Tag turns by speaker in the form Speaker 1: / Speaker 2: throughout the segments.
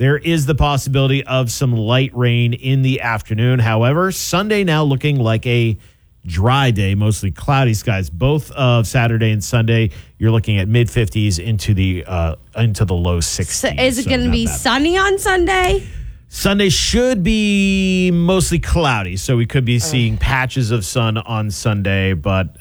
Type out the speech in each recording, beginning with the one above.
Speaker 1: there is the possibility of some light rain in the afternoon. However, Sunday now looking like a dry day, mostly cloudy skies. Both of Saturday and Sunday, you're looking at mid-50s into the low 60s.
Speaker 2: So is it going to be sunny on Sunday?
Speaker 1: Sunday should be mostly cloudy, so we could be seeing patches of sun on Sunday. But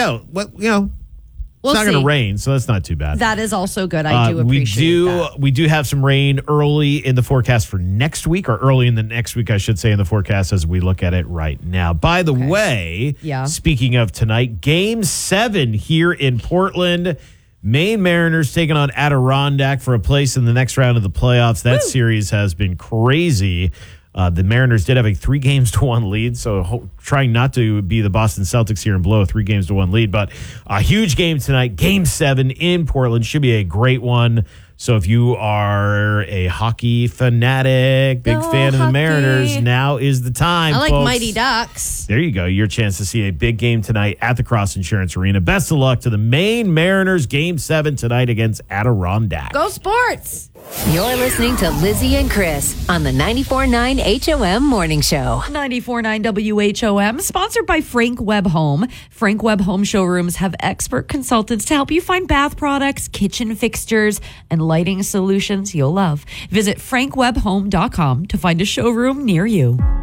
Speaker 1: it's not going to rain, so that's not too bad.
Speaker 2: That is also good. I do appreciate that.
Speaker 1: We do have some rain early in the forecast for next week, or early in the next week, I should say, in the forecast as we look at it right now. By the way, speaking of tonight, Game 7 here in Portland. Maine Mariners taking on Adirondack for a place in the next round of the playoffs. That series has been crazy. The Mariners did have a 3-1 lead, so trying not to be the Boston Celtics here and blow a 3-1 lead. But a huge game tonight, Game 7 in Portland. Should be a great one. So if you are a hockey fanatic, big fan of the Mariners, now is the time,
Speaker 2: I like
Speaker 1: folks.
Speaker 2: Mighty Ducks.
Speaker 1: There you go. Your chance to see a big game tonight at the Cross Insurance Arena. Best of luck to the Maine Mariners. Game 7 tonight against Adirondack.
Speaker 2: Go Sports!
Speaker 3: You're listening to Lizzie and Chris on the 94.9 HOM Morning Show.
Speaker 4: 94.9 WHOM, sponsored by Frank Webb Home. Frank Webb Home showrooms have expert consultants to help you find bath products, kitchen fixtures, and lighting solutions you'll love. Visit frankwebbhome.com to find a showroom near you.